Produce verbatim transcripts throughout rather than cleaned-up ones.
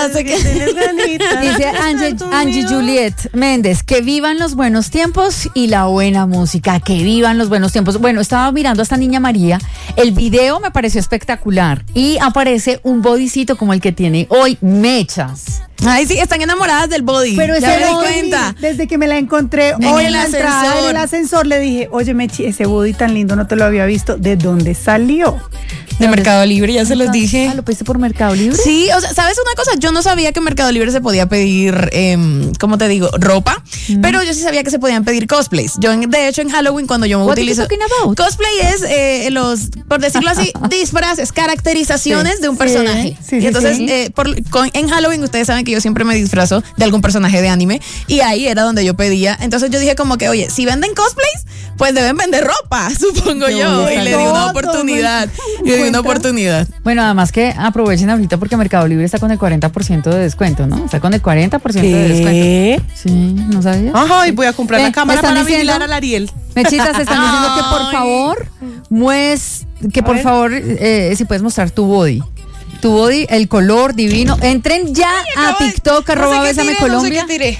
sé que tienes ganitas. Dice Angie, Angie Juliet Méndez, que vivan los buenos tiempos y la buena música, que vivan los buenos tiempos. Bueno, estaba mirando a esta niña María, el video me pareció espectacular y aparece un bodycito como el que tiene hoy, mechas. Ay, sí, están enamoradas del body. Pero ese ya me di body, cuenta. desde que me la encontré En hoy el en la entrada ascensor. del ascensor, le dije, oye, Mechi, ese body tan lindo no te lo había visto. ¿De dónde salió? De Mercado Libre, ya se los dije. Ah, ¿lo pediste por Mercado Libre? Sí, o sea, ¿sabes una cosa? Yo no sabía que en Mercado Libre se podía pedir, eh, ¿cómo te digo? Ropa, mm. pero yo sí sabía que se podían pedir cosplays. Yo, en, de hecho, en Halloween, cuando yo me What utilizo... are you talking about? Cosplay es, eh, los, por decirlo así, disfraces, caracterizaciones Sí. de un Sí, personaje. sí, y sí, entonces, sí. eh, por, con, en Halloween, ustedes saben que yo siempre me disfrazo de algún personaje de anime, y ahí era donde yo pedía. Entonces yo dije como que, oye, si venden cosplays, pues deben vender ropa, supongo Yo yo. voy Y a le di una todo, oportunidad. me Y le di una encuentra. oportunidad. Bueno, además que aprovechen ahorita porque Mercado Libre está con el cuarenta por ciento de descuento, ¿no? Está con el cuarenta por ciento de descuento. ¿Qué? Sí, ¿no sabías? Ajá, y voy a comprar Ve, la cámara ¿están para diciendo? vigilar al Ariel. Mechitas, están diciendo que por Ay. favor, mues, que A por ver. favor, eh, si puedes mostrar tu body. Tu body, el color divino. Entren ya a Acabo de- TikTok, arroba no sé qué Bésame tiré, Colombia. No sé qué tiré.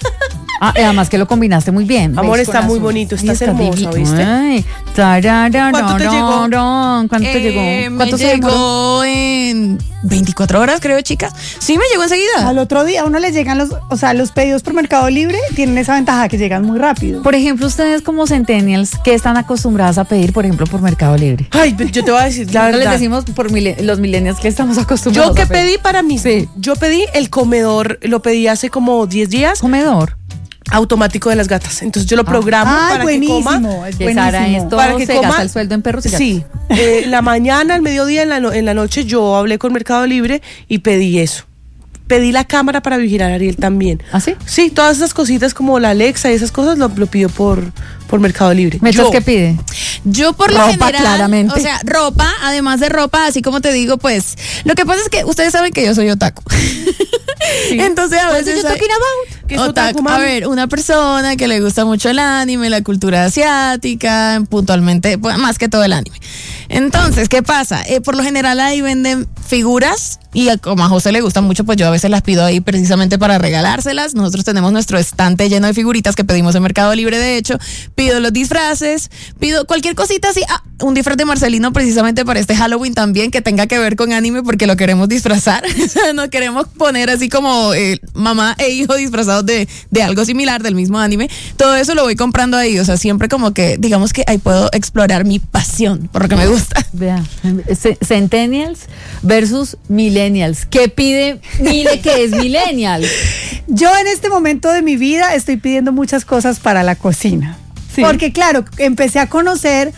Ah, y además que lo combinaste muy bien. Amor, ¿ves? está Con muy azul. bonito, Ay, estás hermosa, divino. ¿viste? Ay, tararararán. ¿Cuánto te llegó? ¿Cuánto te Eh, llegó? me ¿Cuánto se demoró? llegó en veinticuatro horas, creo, chicas. Sí, me llegó enseguida. Al otro día a uno le llegan los, o sea, los pedidos por Mercado Libre tienen esa ventaja que llegan muy rápido. Por ejemplo, ustedes como centennials, ¿qué están acostumbradas a pedir, por ejemplo, por Mercado Libre? Ay, yo te voy a decir la Ahora les verdad. decimos por mile- los millennials que estamos acostumbrados Yo que a pedir. pedí para mí, Sí. yo pedí el comedor, lo pedí hace como diez días, Comedor. automático de las gatas. Entonces yo lo programo Ay, para buenísimo, que coma. es Que Sara buenísimo. esto Para que se coma- gasta el sueldo en perros y gatos. Sí, eh, la mañana, al mediodía, en la, no- en la noche yo hablé con Mercado Libre y pedí eso. Pedí la cámara para vigilar a Ariel también. ¿Ah, sí? Sí, todas esas cositas como la Alexa y esas cosas lo, lo pido por, por Mercado Libre. ¿Metas Yo- qué pide? Yo por lo Ropa, general, claramente. o sea, ropa, además de ropa, así como te digo, pues, lo que pasa es que ustedes saben que yo soy otaku. Entonces a What veces you hay- talking about? ¿Qué es Otaku, otaku, a mami. ver, una persona que le gusta mucho el anime, la cultura asiática, puntualmente, pues, más que todo el anime. Entonces, ¿qué pasa? Eh, por lo general ahí venden figuras y a- como a José le gustan mucho, pues yo a veces las pido ahí precisamente para regalárselas. Nosotros tenemos nuestro estante lleno de figuritas que pedimos en Mercado Libre, de hecho. Pido los disfraces, pido cualquier cosita así. Ah, un disfraz de Marcelino precisamente para este Halloween también que tenga que ver con anime porque lo queremos disfrazar. No queremos poner así como eh, mamá e hijo disfrazados de, de algo similar, del mismo anime. Todo eso lo voy comprando ahí, o sea, siempre como que, digamos que ahí puedo explorar mi pasión por lo que me gusta. Vea, ce- Centennials versus Millennials. ¿Qué pide Mile que es Millennial? Yo en este momento de mi vida estoy pidiendo muchas cosas para la cocina. Sí. Porque claro, empecé a conocer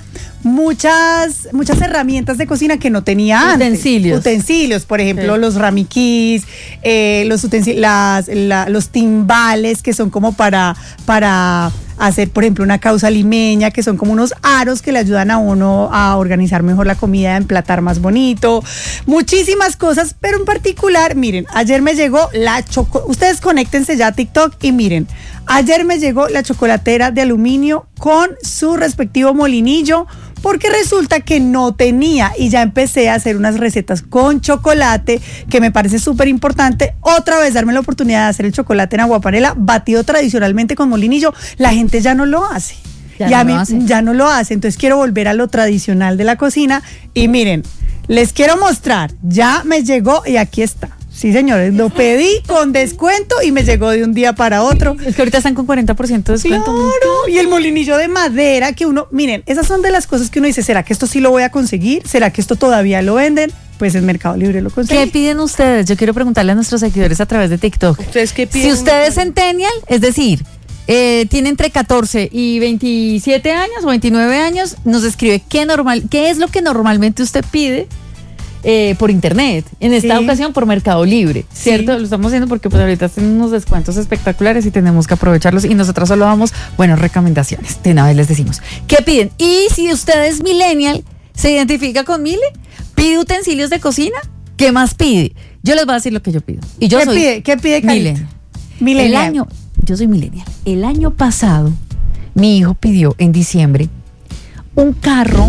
muchas muchas herramientas de cocina que no tenía antes. Utensilios. Utensilios, por ejemplo, Sí. los ramiquis, eh, los utensi- las, la- los timbales que son como para, para hacer, por ejemplo, una causa limeña, que son como unos aros que le ayudan a uno a organizar mejor la comida, a emplatar más bonito. Muchísimas cosas, pero en particular, miren, ayer me llegó la choco... Ustedes conéctense ya a TikTok y miren, ayer me llegó la chocolatera de aluminio con su respectivo molinillo, porque resulta que no tenía y ya empecé a hacer unas recetas con chocolate que me parece súper importante. Otra vez darme la oportunidad de hacer el chocolate en agua panela batido tradicionalmente con molinillo. La gente ya no lo hace. Ya Y a no mí lo hace. ya no lo hace. Entonces quiero volver a lo tradicional de la cocina. Y miren, les quiero mostrar. Ya me llegó y aquí está. Sí, señores, lo pedí con descuento y me llegó de un día para otro. Es que ahorita están con cuarenta por ciento de descuento. Claro, y el molinillo de madera que uno, miren, esas son de las cosas que uno dice, ¿será que esto sí lo voy a conseguir? ¿Será que esto todavía lo venden? Pues en Mercado Libre lo ¿Qué consigue. piden ustedes? Yo quiero preguntarle a nuestros seguidores a través de TikTok. ¿Ustedes qué Si piden? usted es centennial, es decir, eh, tiene entre catorce y veintisiete años o veintinueve años, nos escribe qué normal, qué es lo que normalmente usted pide eh, por internet. En esta Sí. ocasión por Mercado Libre, ¿cierto? Sí. Lo estamos haciendo porque pues ahorita tienen unos descuentos espectaculares y tenemos que aprovecharlos y nosotros solo damos buenas recomendaciones. De una vez les decimos qué piden. Y si usted es millennial, se identifica con Mile, pide utensilios de cocina, ¿qué más pide? Yo les voy a decir lo que yo pido. Y yo ¿Qué soy pide? ¿Qué pide, Carito? millennial. Millennial. El año, yo soy millennial. El año pasado, mi hijo pidió en diciembre un carro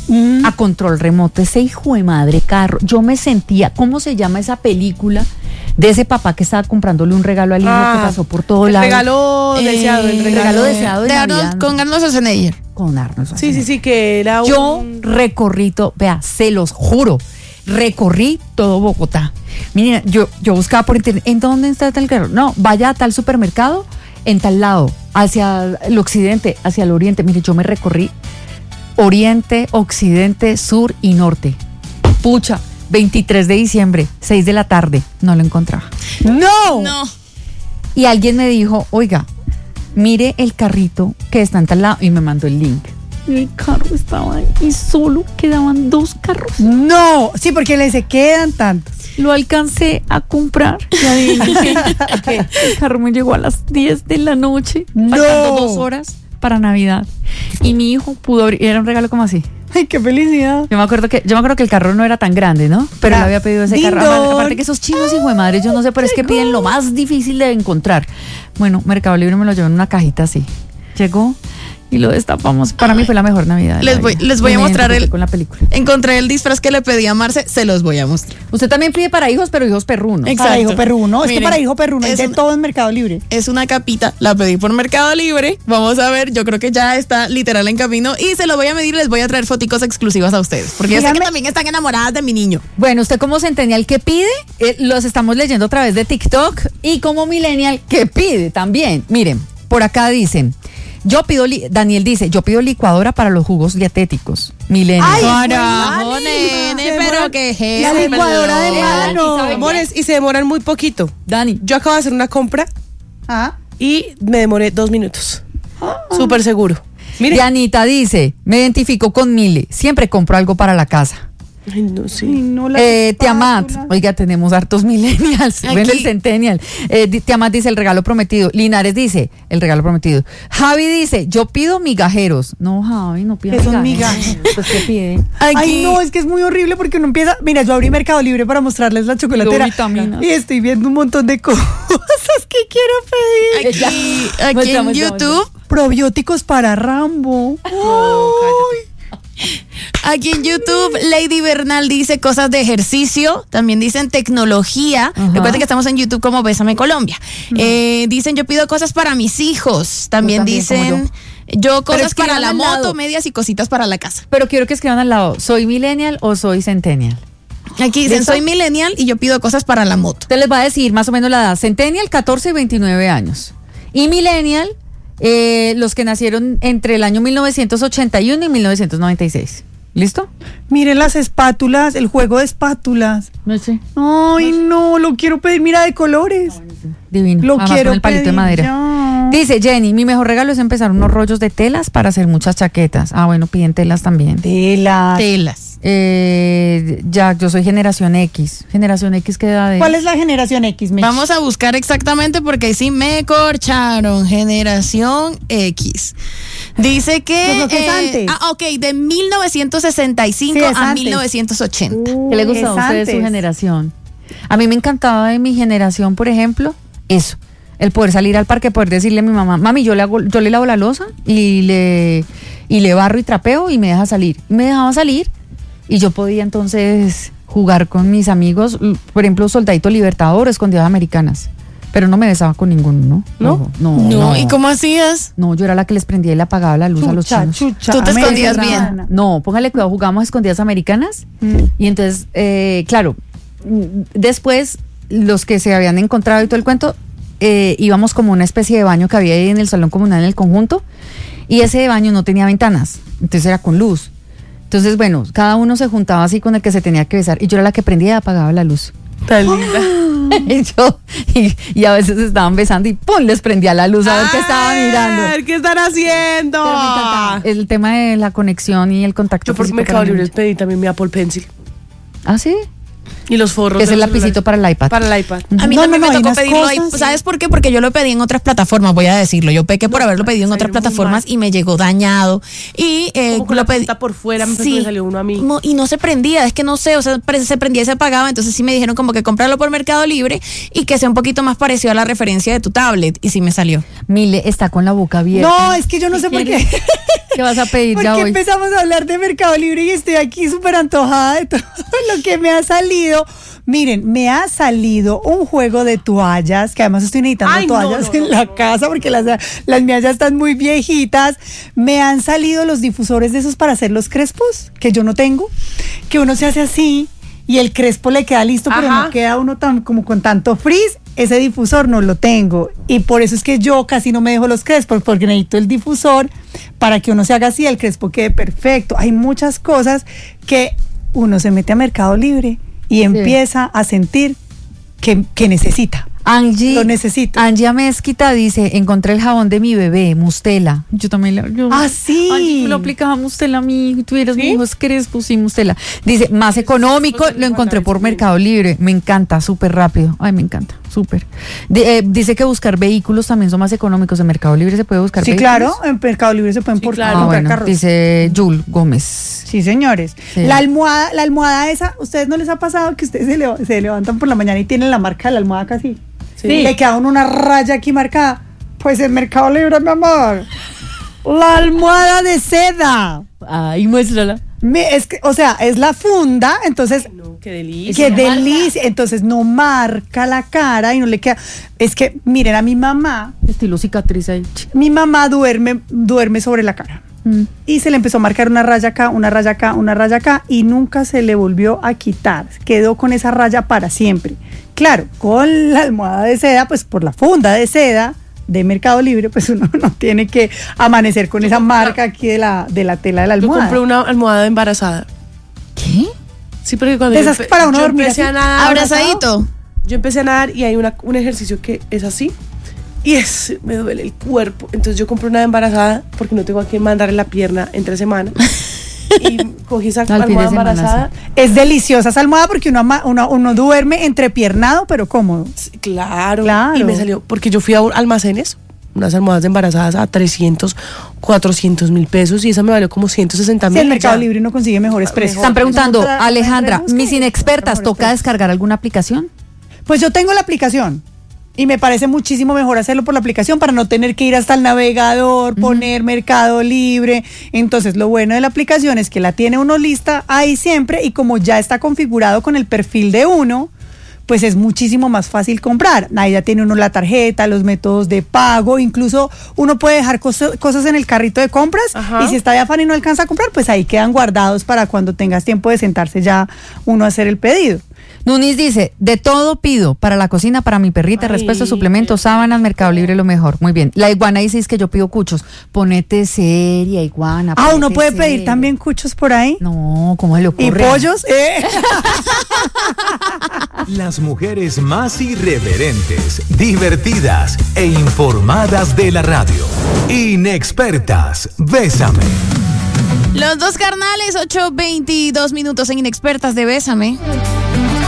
Mm. a control remoto. Ese hijo de madre carro. Yo me sentía, ¿cómo se llama esa película? De ese papá que estaba comprándole un regalo al hijo Ah, que pasó por todo el lado. regalo deseado, el el regalo, regalo deseado de, De Navidad. Arnold, con Arnold Schwarzenegger. Con Arnold Sí, sí, Schwarzenegger. sí, que era Yo un... recorrí todo, vea, se los juro, recorrí todo Bogotá. Miren, yo, yo buscaba por internet, ¿en dónde está tal carro? No, vaya a tal supermercado, en tal lado, hacia el occidente, hacia el oriente. Mire, yo me recorrí oriente, occidente, sur y norte. Pucha, veintitrés de diciembre, seis de la tarde, no lo encontraba. ¡No! No. Y alguien me dijo, oiga, mire el carrito que está en tal lado, y me mandó el link. El carro estaba ahí y solo quedaban dos carros. No, sí, porque le se quedan tantos. Lo alcancé a comprar. Y adivinen qué, que el carro me llegó a las diez de la noche, No. faltando dos horas para Navidad. Y mi hijo pudo abrir, era un regalo como así. Ay, qué felicidad. Yo me acuerdo que, yo me acuerdo que el carro no era tan grande, ¿no? Pero Ya. él había pedido ese Ding carro. Aparte, dong. aparte que esos chinos, hijo de madre, yo no sé, pero es que piden lo más difícil de encontrar. Bueno, Mercado Libre me lo llevó en una cajita así. Llegó y lo destapamos. Para mí fue la mejor Navidad. de Les la voy- vida. les voy a Me mostrar identifiqué el- con la película. Encontré el disfraz que le pedí a Marce, se los voy a mostrar. Usted también pide para hijos, pero hijos perrunos. Exacto. Para hijo perruno. Es que Miren, para hijo perruno hay es de un- todo en Mercado Libre. Es una capita, la pedí por Mercado Libre. Vamos a ver, yo creo que ya está literal en camino y se lo voy a medir y les voy a traer foticos exclusivas a ustedes. Porque yo sé que Díganme- también están enamoradas de mi niño. Bueno, usted como centennial, ¿qué pide? Eh, los estamos leyendo a través de TikTok. Y como millennial, ¿qué pide también? Miren, por acá dicen, yo pido, li- Daniel dice, yo pido licuadora para los jugos dietéticos. Millennial. Ay, Carajo, buena, nene, se pero demora- qué es La eso, licuadora de perdón. mano. ¿sabe qué? Amores, y se demoran muy poquito. Dani. Yo acabo de hacer una compra Ah. y me demoré dos minutos. Súper seguro. Mire. Dianita dice, me identifico con Mile, siempre compro algo para la casa. Ay, no sé. Ay, no, la Eh, Tiamat, espátula. oiga, tenemos hartos millennials, Aquí. ven el centennial. Eh, di- Tiamat dice el regalo prometido. Linares dice el regalo prometido. Javi dice, yo pido migajeros. No, Javi, no pida ¿Qué son migajeros. migajeros? Pues, ¿qué pide? Aquí, Ay, no, es que es muy horrible porque uno empieza. Mira, yo abrí Mercado Libre para mostrarles la chocolatera. Yo vitaminas. Y estoy viendo un montón de cosas que quiero pedir. aquí, Ya. aquí Muestra, en muestra, YouTube, Probióticos para Rambo. aquí en YouTube, Lady Bernal dice cosas de ejercicio, también dicen tecnología. Ajá. Recuerden que estamos en YouTube como Bésame Colombia. Eh, dicen yo pido cosas para mis hijos. También, también, como dicen yo cosas escriban para la al moto, lado. medias y cositas para la casa. Pero quiero que escriban al lado, ¿soy millennial o soy centennial? Aquí dicen ¿Listo? soy millennial y yo pido cosas para la moto. Usted les va a decir más o menos la edad. Centennial, catorce y veintinueve años. Y millennial, eh, los que nacieron entre el año mil novecientos ochenta y uno y mil novecientos noventa y seis. ¿Listo? Miren las espátulas, el juego de espátulas. No sé. Ay, no, lo quiero pedir. Mira, de colores. Divino. Lo Además, quiero con el palito pedir de madera. ya. Dice Jenny, mi mejor regalo es empezar unos rollos de telas para hacer muchas chaquetas. Ah, bueno, piden telas también. Telas. Telas. Eh, Jack, yo soy generación X. Generación X, ¿qué edad es? ¿Cuál es la generación X? Mitch? Vamos a buscar exactamente porque sí me corcharon. Generación X. Dice que. Pues lo que es eh, antes. ah, ok, de mil novecientos sesenta y cinco Sí, es a antes. mil novecientos ochenta. ¿Qué le gusta a Es usted de su antes. generación? A mí me encantaba de mi generación, por ejemplo, eso. El poder salir al parque, poder decirle a mi mamá, mami, yo le hago, yo le lavo la loza y le, y le barro y trapeo y me deja salir. Y me dejaba salir y yo podía entonces jugar con mis amigos, l- por ejemplo, Soldadito Libertador, Escondidas Americanas. Pero no me besaba con ninguno, ¿no? ¿No? Ojo, no, No, no. ¿y cómo hacías? No, yo era la que les prendía y le apagaba la luz a los Chucha, chinos. chucha, Tú te escondías americana. bien. No, póngale cuidado, jugamos escondidas americanas. Mm. Y entonces, eh, claro, mm, después los que se habían encontrado y todo el cuento, eh, íbamos como una especie de baño que había ahí en el salón comunal en el conjunto. Y ese baño no tenía ventanas, entonces era con luz. Entonces, bueno, cada uno se juntaba así con el que se tenía que besar. Y yo era la que prendía y apagaba la luz. Tan linda. y yo, y, y a veces estaban besando y ¡pum! Les prendía la luz a ver qué estaba Ay, mirando. A ver qué están haciendo. Pero me encantaba. El tema de la conexión y el contacto Yo por físico Mercado para mí Libre mucho. pedí también mi Apple Pencil. ¿Ah, sí? Y los forros. Que es de el los lapicito celulares. para el iPad. Para el iPad. A mí No, también no, no, me hay tocó unas pedirlo ahí. cosas, ¿Sabes por qué? Porque yo lo pedí en otras plataformas, voy a decirlo. Yo pequé por haberlo pedido en otras salió muy plataformas mal. y me llegó dañado. Y eh, Como con lo la pedí. punta por fuera, me Sí. me salió uno a mí. Mo- Y no se prendía, es que no sé, o sea, pre- se prendía y se apagaba. Entonces sí me dijeron como que comprarlo por Mercado Libre y que sea un poquito más parecido a la referencia de tu tablet. Y sí me salió. Mile está con la boca abierta. No, es que yo no sé por qué. ¿Qué vas a pedir ya Porque hoy? empezamos a hablar de Mercado Libre y estoy aquí súper antojada de todo lo que me ha salido. Miren, me ha salido un juego de toallas, que además estoy necesitando Ay, no, toallas no, en no, la no. casa porque las, las mías ya están muy viejitas. Me han salido los difusores de esos para hacer los crespos, que yo no tengo, que uno se hace así y el crespo le queda listo, pero Ajá. no queda uno tan como con tanto frizz. Ese difusor no lo tengo y por eso es que yo casi no me dejo los crespos, porque necesito el difusor para que uno se haga así, el crespo quede perfecto. Hay muchas cosas que uno se mete a Mercado Libre y empieza a sentir que, que necesita. Angie, Lo necesito. Angie Amezquita dice, encontré el jabón de mi bebé, Mustela. Yo también lo... yo- Ah, sí. Ay, yo lo aplicaba Mustela a mí, tuvieras ¿Sí? mis hijos crespos, sí, Mustela. Dice, más económico, lo encontré por Mercado Libre. Me encanta, súper rápido. Ay, me encanta, súper. De- eh, dice que buscar vehículos también son más económicos. En Mercado Libre se puede buscar Sí, vehículos. claro, en Mercado Libre se pueden Sí, por- claro. Ah, comprar bueno, carros. dice Jul Gómez. Sí, señores. Sí. La almohada, la almohada esa, ¿ustedes no les ha pasado que ustedes se, leva- se levantan por la mañana y tienen la marca de la almohada casi? Sí. Le queda a uno una raya aquí marcada. Pues en Mercado Libre, mi amor. La almohada de seda. Ay, muéstrala. Me- es que, o sea, es la funda, entonces No, qué delicia. qué delicia. Entonces no marca la cara y no le queda. Es que, miren, a mi mamá, Estilo cicatriz ahí. mi mamá duerme, duerme sobre la cara. Mm. Y se le empezó a marcar una raya acá, una raya acá, una raya acá y nunca se le volvió a quitar. Quedó con esa raya para siempre. Claro, con la almohada de seda, pues por la funda de seda de Mercado Libre, pues uno no tiene que amanecer con esa marca aquí de la, de la tela de la Yo almohada. compré una almohada embarazada. ¿Qué? Sí, porque cuando De yo, esas empe- para uno yo dormir empecé así. a nadar, Abrazadito. yo empecé a nadar y hay una, un ejercicio que es así y es, me duele el cuerpo. Entonces yo compré una embarazada porque no tengo a quien mandarle la pierna entre semana. Y cogí esa Al fin de almohada semana, embarazada. Es deliciosa esa almohada porque uno, ama- uno, uno duerme entrepiernado, pero cómodo. Sí, Claro. Claro. Y me salió, porque yo fui a un- almacenes, unas almohadas embarazadas a trescientos, cuatrocientos mil pesos y esa me valió como ciento sesenta Si mil. en Mercado Libre uno consigue mejores precios. Están preguntando, Otra- Alejandra, otra mis busca- inexpertas, mejores ¿toca precios. descargar alguna aplicación? Pues yo tengo la aplicación y me parece muchísimo mejor hacerlo por la aplicación para no tener que ir hasta el navegador, poner Mercado Libre. Entonces, lo bueno de la aplicación es que la tiene uno lista ahí siempre y como ya está configurado con el perfil de uno, pues es muchísimo más fácil comprar. Ahí ya tiene uno la tarjeta, los métodos de pago, incluso uno puede dejar cosas, cosas en el carrito de compras. Ajá. Y si está de afán y no alcanza a comprar, pues ahí quedan guardados para cuando tengas tiempo de sentarse ya uno a hacer el pedido. Nunis dice, de todo pido, para la cocina, para mi perrita, Ay, respeto, suplementos, sábanas, Mercado Libre, lo mejor. Muy bien. La iguana dice, es que yo pido cuchos. Ponete seria, iguana. Ah, uno ponete puede pedir seria. también cuchos por ahí. No, ¿cómo se le ocurre? ¿Y pollos? ¿Eh? Las mujeres más irreverentes, divertidas e informadas de la radio. Inexpertas, Bésame. Los dos carnales, ocho veintidós minutos en Inexpertas de Bésame.